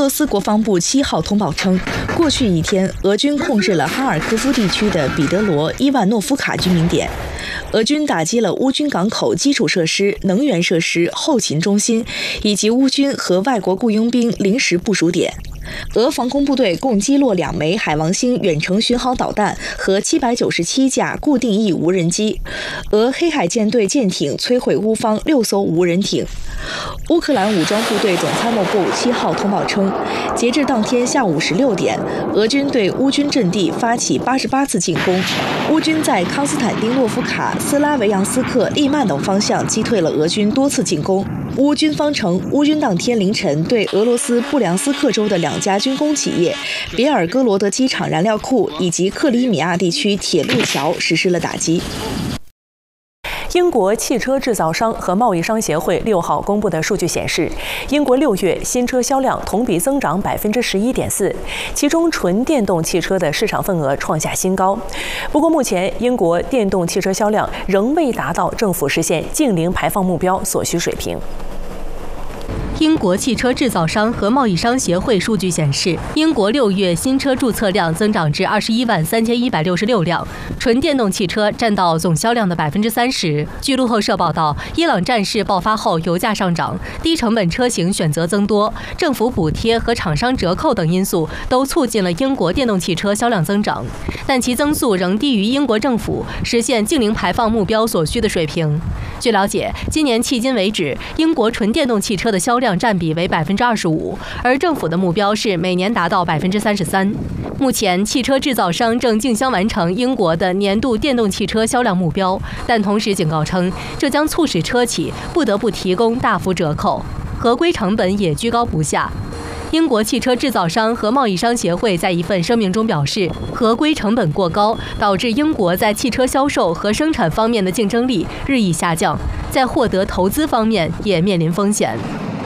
罗斯国防部7号通报称，过去一天，俄军控制了哈尔科夫地区的彼得罗·伊万诺夫卡居民点。俄军打击了乌军港口基础设施、能源设施、后勤中心，以及乌军和外国雇佣兵临时部署点。俄防空部队共击落2枚海王星远程巡航导弹和797架固定翼无人机。俄黑海舰队舰艇摧毁乌方6艘无人艇。乌克兰武装部队总参谋部7号通报称，截至当天下午16点，俄军对乌军阵地发起88次进攻。乌军在康斯坦丁诺夫卡、斯拉维扬斯克、利曼等方向击退了俄军多次进攻。乌军方称，乌军当天凌晨对俄罗斯布良斯克州的2家军工企业、别尔哥罗德机场燃料库以及克里米亚地区铁路桥实施了打击。 英国汽车制造商和贸易商协会6号公布的数据显示，英国6月新车销量同比增长11.4%，其中纯电动汽车的市场份额创下新高。不过，目前英国电动汽车销量仍未达到政府实现净零排放目标所需水平。 英国汽车制造商和贸易商协会数据显示，英国6月新车注册量增长至213166辆，纯电动汽车占到总销量的30%。据路透社报道，伊朗战事爆发后，油价上涨，低成本车型选择增多，政府补贴和厂商折扣等因素都促进了英国电动汽车销量增长，但其增速仍低于英国政府实现净零排放目标所需的水平。据了解，今年迄今为止，英国纯电动汽车的销量占比为25%，而政府的目标是每年达到33%。目前，汽车制造商正竞相完成英国的年度电动汽车销量目标，但同时警告称，这将促使车企不得不提供大幅折扣，合规成本也居高不下。英国汽车制造商和贸易商协会在一份声明中表示，合规成本过高，导致英国在汽车销售和生产方面的竞争力日益下降，在获得投资方面也面临风险。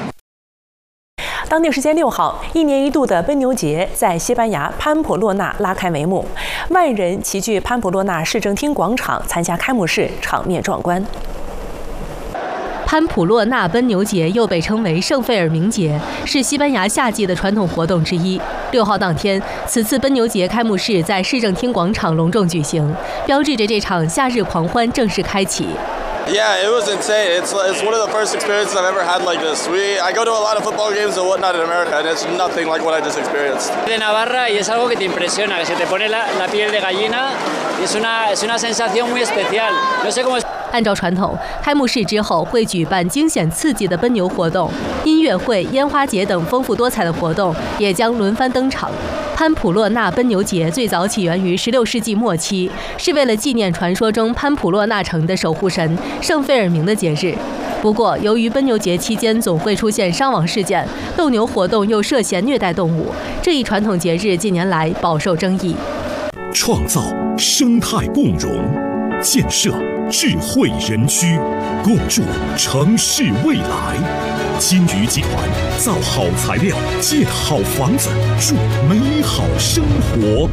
当地时间6号，1年1度的奔牛节在西班牙潘普洛纳拉开帷幕，万人齐聚潘普洛纳市政厅广场参加开幕式，场面壮观。 潘普洛纳奔牛节又被称为圣费尔明节，是西班牙夏季的传统活动之一。6号当天，此次奔牛节开幕式在市政厅广场隆重举行，标志着这场夏日狂欢正式开启。 Yeah, it was insane. It's one of the first experiences I've ever had like this. I go to a lot of football games and whatnot in America, and it's nothing like what I just experienced. De Navarra y es algo que te impresiona, que se te pone la piel de gallina y es una sensación muy especial. No sé cómo. 按照传统，开幕式之后会举办惊险刺激的奔牛活动，音乐会、烟花节等丰富多彩的活动也将轮番登场。潘普洛纳奔牛节最早起源于16世纪末期，是为了纪念传说中潘普洛纳城的守护神圣费尔明的节日。不过，由于奔牛节期间总会出现伤亡事件，斗牛活动又涉嫌虐待动物，这一传统节日近年来饱受争议。 创造生态共融，建设智慧人居，共筑城市未来。金鱼集团造好材料，建好房子，筑美好生活。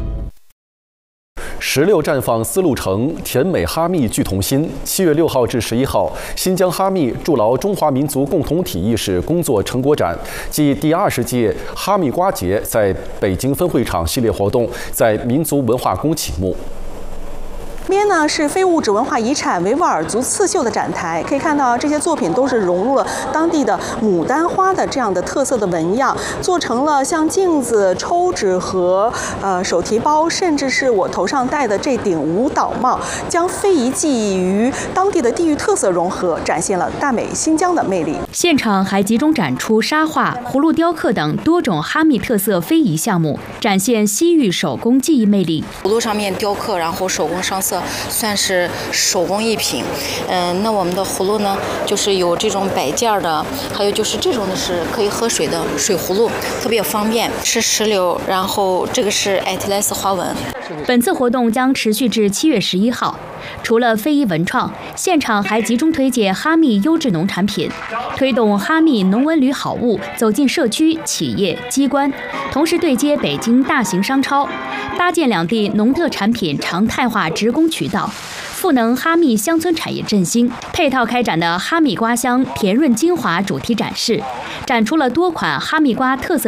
16绽放丝路城，甜美哈密聚同心。7月6号至11号，新疆哈密筑牢中华民族共同体意识工作成果展暨第20届哈密瓜节在北京分会场系列活动在民族文化宫启幕。 这边呢是非物质文化遗产维吾尔族刺绣的展台，可以看到这些作品都是融入了当地的牡丹花的这样的特色的纹样，做成了像镜子、抽纸盒、手提包，甚至是我头上戴的这顶舞蹈帽，将非遗技艺与当地的地域特色融合，展现了大美新疆的魅力。 现场还集中展出沙画、葫芦雕刻等多种哈密特色非遗项目，展现西域手工技艺魅力。 葫芦上面雕刻，然后手工上色。算是手工艺品，那我们的葫芦呢，就是有这种摆件的，还有就是这种的是可以喝水的水葫芦，特别方便，是石榴，然后这个是艾特莱斯花纹。 本次活动将持续至7月11号。除了非遗文创，现场还集中推介哈密优质农产品，推动哈密农文旅好物走进社区、企业、机关，同时对接北京大型商超，搭建两地农特产品常态化直供渠道，赋能哈密乡村产业振兴。配套开展的哈密瓜香甜润精华主题展示，展出了多款哈密瓜特色